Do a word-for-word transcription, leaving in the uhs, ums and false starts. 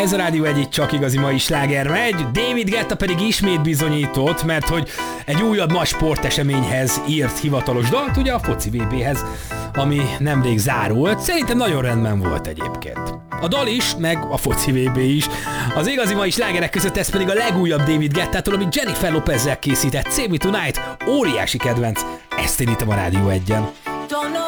Ez a Rádió egy csak igazi mai sláger megy, David Guetta pedig ismét bizonyított, mert hogy egy újabb nagy sporteseményhez írt hivatalos dalt, ugye a foci vé béhez, ami nemrég zárult. Szerintem nagyon rendben volt egyébként. A dal is, meg a foci vé bé is. Az igazi mai slágerek között ez pedig a legújabb David Guettától, amit Jennifer Lopezzel készített, Save Me Tonight, óriási kedvenc. Ezt érítem a Rádió egyen.